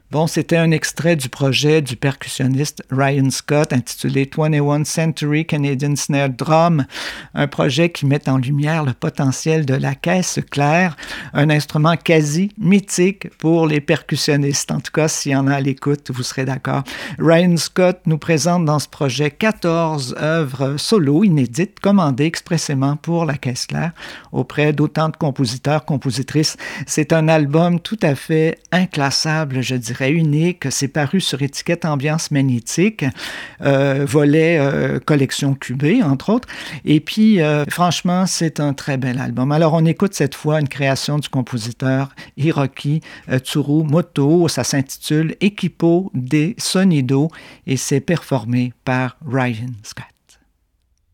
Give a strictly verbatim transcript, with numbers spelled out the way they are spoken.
Bon, c'était un extrait du projet du percussionniste Ryan Scott intitulé twenty-first Century Canadian Snare Drum, un projet qui met en lumière le potentiel de la caisse claire, un instrument quasi mythique pour les percussionnistes. En tout cas, s'il y en a à l'écoute, vous serez d'accord. Ryan Scott nous présente dans ce projet quatorze œuvres solo inédites commandées expressément pour la caisse claire auprès d'autant de compositeurs, compositrices. C'est un album tout à fait inclassable, je dirais unique. C'est paru sur étiquette Ambiance Magnétique, euh, volet euh, collection cubée, entre autres. Et puis, euh, franchement, c'est un très bel album. Alors, on écoute cette fois une création du compositeur Hiroki euh, Tsurumoto. Ça s'intitule Equipo de Sonido et c'est performé par Ryan Scott.